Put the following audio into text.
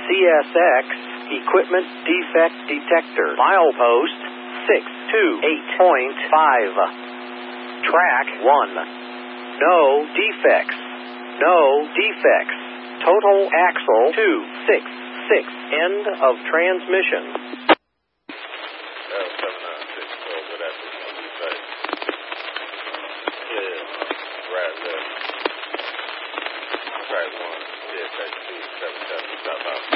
CSX Equipment Defect Detector. Milepost 628.5. Track 1. No defects. No defects. Total axle 266. End of transmission. Track 1, CSX 277, stop out.